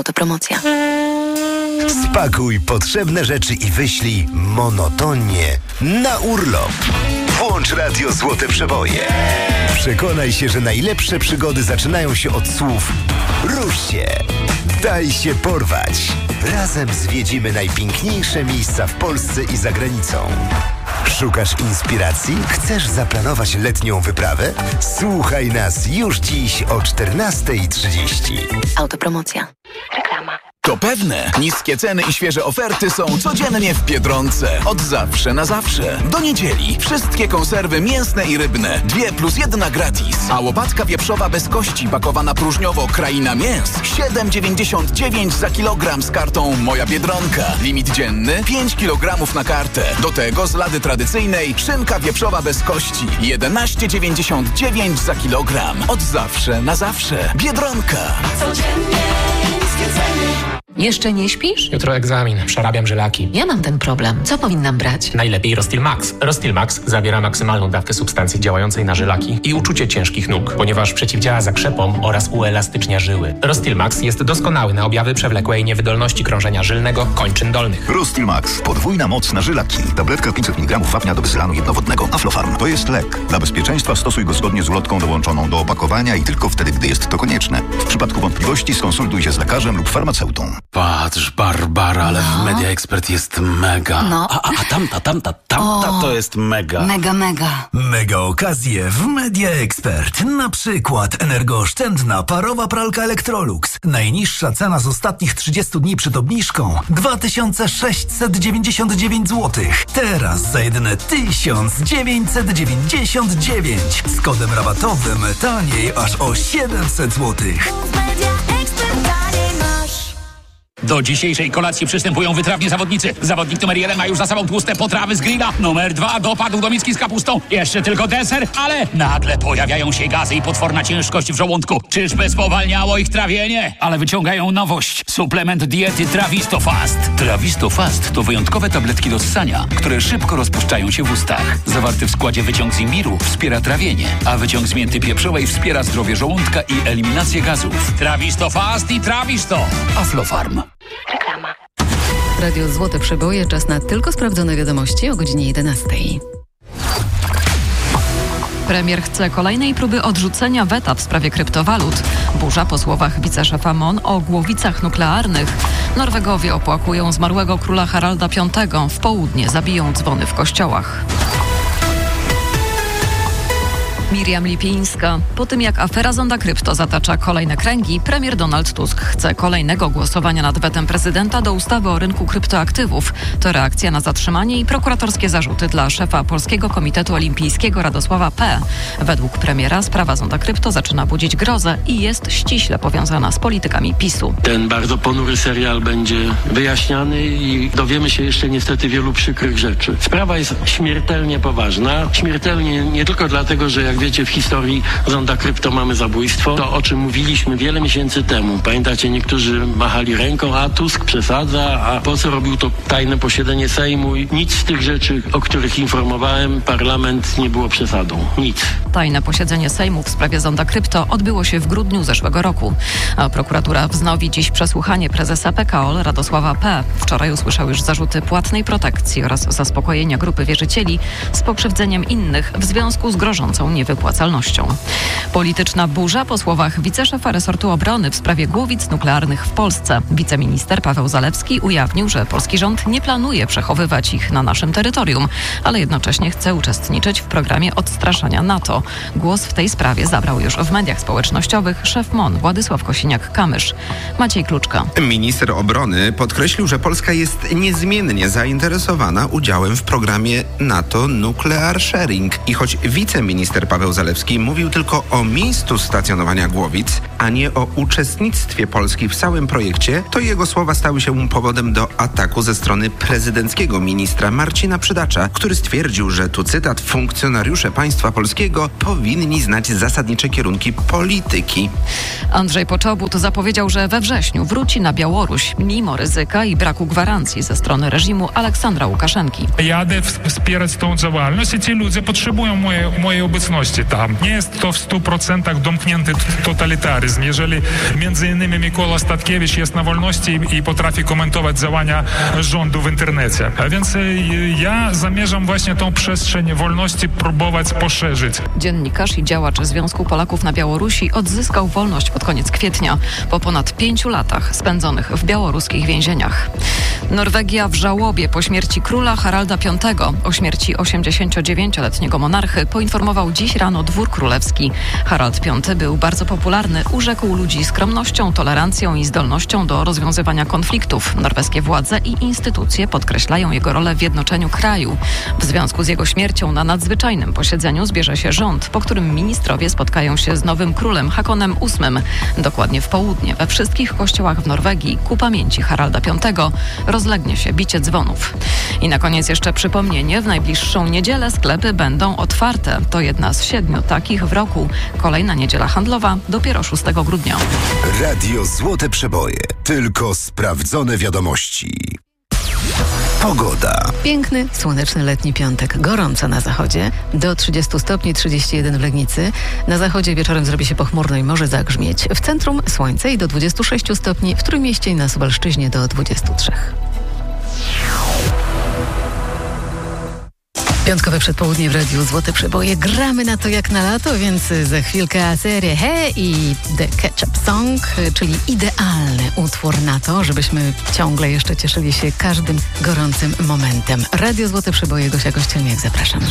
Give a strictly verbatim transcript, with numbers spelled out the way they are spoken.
Autopromocja. Spakuj potrzebne rzeczy i wyślij monotonnie na urlop. Włącz radio Złote Przeboje. Przekonaj się, że najlepsze przygody zaczynają się od słów rusz się, daj się porwać. Razem zwiedzimy najpiękniejsze miejsca w Polsce i za granicą. Szukasz inspiracji? Chcesz zaplanować letnią wyprawę? Słuchaj nas już dziś o czternasta trzydzieści. Autopromocja. Reklama. To pewne. Niskie ceny i świeże oferty są codziennie w Biedronce. Od zawsze na zawsze. Do niedzieli. Wszystkie konserwy mięsne i rybne. Dwie plus jedna gratis. A łopatka wieprzowa bez kości pakowana próżniowo Kraina Mięs. siedem dziewięćdziesiąt dziewięć za kilogram z kartą Moja Biedronka. Limit dzienny pięć kilogramów na kartę. Do tego z lady tradycyjnej szynka wieprzowa bez kości. jedenaście dziewięćdziesiąt dziewięć za kilogram. Od zawsze na zawsze. Biedronka. Codziennie niskie ceny. Jeszcze nie śpisz? Jutro egzamin, przerabiam żylaki. Ja mam ten problem. Co powinnam brać? Najlepiej Rostil Max. Rostil Max zawiera maksymalną dawkę substancji działającej na żylaki i uczucie ciężkich nóg, ponieważ przeciwdziała zakrzepom oraz uelastycznia żyły. Rostil Max jest doskonały na objawy przewlekłej niewydolności krążenia żylnego kończyn dolnych. Rostil Max. Podwójna moc na żylaki. Tabletka pięćset miligramów wapnia do bezylanu jednowodnego. Aflofarm. To jest lek. Dla bezpieczeństwa stosuj go zgodnie z ulotką dołączoną do opakowania i tylko wtedy, gdy jest to konieczne. W przypadku wątpliwości skonsultuj się z lekarzem lub farmaceutą. Patrz, Barbara, ale no. w Media Expert jest mega. No. A, a, a tamta, tamta, tamta o, to jest mega. Mega, mega. Mega okazje w Media Expert. Na przykład energooszczędna parowa pralka Electrolux. Najniższa cena z ostatnich trzydziestu dni przed obniżką dwa tysiące sześćset dziewięćdziesiąt dziewięć złotych. Teraz za jedyne tysiąc dziewięćset dziewięćdziesiąt dziewięć. Z kodem rabatowym taniej aż o siedemset złotych. Do dzisiejszej kolacji przystępują wytrawni zawodnicy. Zawodnik numer jeden ma już za sobą tłuste potrawy z grilla. Numer dwa dopadł do miski z kapustą. Jeszcze tylko deser, ale nagle pojawiają się gazy i potworna ciężkość w żołądku. Czyżby spowalniało ich trawienie? Ale wyciągają nowość. Suplement diety Trawisto Fast. Trawisto Fast to wyjątkowe tabletki do ssania, które szybko rozpuszczają się w ustach. Zawarty w składzie wyciąg z imbiru wspiera trawienie, a wyciąg z mięty pieprzowej wspiera zdrowie żołądka i eliminację gazów. Trawisto Fast i Trawisto. Aflofarm. Reklama. Radio Złote Przeboje, czas na tylko sprawdzone wiadomości o godzinie jedenastej. Premier chce kolejnej próby odrzucenia weta w sprawie kryptowalut. Burza po słowach wiceszefa M O N o głowicach nuklearnych. Norwegowie opłakują zmarłego króla Haralda piątego. W południe zabiją dzwony w kościołach. Miriam Lipińska. Po tym jak afera Zonda Krypto zatacza kolejne kręgi, premier Donald Tusk chce kolejnego głosowania nad wetem prezydenta do ustawy o rynku kryptoaktywów. To reakcja na zatrzymanie i prokuratorskie zarzuty dla szefa Polskiego Komitetu Olimpijskiego Radosława P. Według premiera sprawa Zonda Krypto zaczyna budzić grozę i jest ściśle powiązana z politykami PiSu. Ten bardzo ponury serial będzie wyjaśniany i dowiemy się jeszcze niestety wielu przykrych rzeczy. Sprawa jest śmiertelnie poważna. Śmiertelnie nie tylko dlatego, że jak wiecie, w historii Zonda Krypto mamy zabójstwo. To, o czym mówiliśmy wiele miesięcy temu. Pamiętacie, niektórzy machali ręką, a Tusk przesadza, a po co robił to tajne posiedzenie Sejmu? I nic z tych rzeczy, o których informowałem, parlament nie było przesadą. Nic. Tajne posiedzenie Sejmu w sprawie Zonda Krypto odbyło się w grudniu zeszłego roku. A prokuratura wznowi dziś przesłuchanie prezesa P K O L Radosława P. Wczoraj usłyszał już zarzuty płatnej protekcji oraz zaspokojenia grupy wierzycieli z pokrzywdzeniem innych w związku z grożącą niewypłacalnością. Polityczna burza po słowach wiceszefa resortu obrony w sprawie głowic nuklearnych w Polsce. Wiceminister Paweł Zalewski ujawnił, że polski rząd nie planuje przechowywać ich na naszym terytorium, ale jednocześnie chce uczestniczyć w programie odstraszania NATO. Głos w tej sprawie zabrał już w mediach społecznościowych szef M O N Władysław Kosiniak-Kamysz. Maciej Kluczka. Minister obrony podkreślił, że Polska jest niezmiennie zainteresowana udziałem w programie NATO Nuclear Sharing i choć wiceminister Paweł Zalewski mówił tylko o miejscu stacjonowania głowic, a nie o uczestnictwie Polski w całym projekcie, to jego słowa stały się powodem do ataku ze strony prezydenckiego ministra Marcina Przydacza, który stwierdził, że tu cytat, funkcjonariusze państwa polskiego powinni znać zasadnicze kierunki polityki. Andrzej Poczobut zapowiedział, że we wrześniu wróci na Białoruś, mimo ryzyka i braku gwarancji ze strony reżimu Aleksandra Łukaszenki. Jadę wspierać tą działalność i ci ludzie potrzebują mojej, mojej obecności tam. Nie jest to w stu procentach domknięty totalitaryzm. pluralizm, jeżeli między innymi Mikola Statkiewicz jest na wolności i potrafi komentować działania rządu w internecie. A więc ja zamierzam właśnie tą przestrzeń wolności próbować poszerzyć. Dziennikarz i działacz Związku Polaków na Białorusi odzyskał wolność pod koniec kwietnia, po ponad pięciu latach spędzonych w białoruskich więzieniach. Norwegia w żałobie po śmierci króla Haralda Piątego. O śmierci osiemdziesięciodziewięcioletniego monarchy poinformował dziś rano dwór królewski. Harald Piąty był bardzo popularny, urzekł ludzi skromnością, tolerancją i zdolnością do rozwiązywania konfliktów. Norweskie władze i instytucje podkreślają jego rolę w jednoczeniu kraju. W związku z jego śmiercią na nadzwyczajnym posiedzeniu zbierze się rząd, po którym ministrowie spotkają się z nowym królem Hakonem ósmym. Dokładnie w południe we wszystkich kościołach w Norwegii ku pamięci Haralda Piątego rozlegnie się bicie dzwonów. I na koniec jeszcze przypomnienie, w najbliższą niedzielę sklepy będą otwarte. To jedna z siedmiu takich w roku. Kolejna niedziela handlowa dopiero szóstego grudnia. Radio Złote Przeboje. Tylko sprawdzone wiadomości. Pogoda. Piękny, słoneczny letni piątek. Gorąco na zachodzie. Do trzydziestu stopni, trzydziestu jeden w Legnicy. Na zachodzie wieczorem zrobi się pochmurno i może zagrzmieć. W centrum słońce i do dwudziestu sześciu stopni. W Trójmieście i na Suwalszczyźnie do dwudziestu trzech. Piątkowe przedpołudnie w Radiu Złote Przeboje. Gramy na to jak na lato, więc za chwilkę serie He i The Ketchup Song, czyli idealny utwór na to, żebyśmy ciągle jeszcze cieszyli się każdym gorącym momentem. Radio Złote Przeboje, Gosia Kościelniak, zapraszam.